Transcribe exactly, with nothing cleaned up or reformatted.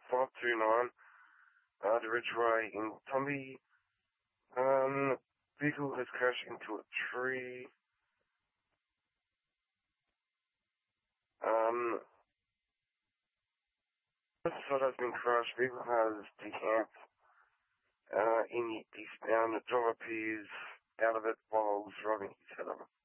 five two nine, uh, the Ridgeway in Tumby. Um, vehicle has crashed into a tree. Um, motorcycle has been crushed. Vehicle has decamped uh, in the eastbound. The driver appears out of it while driving his head over.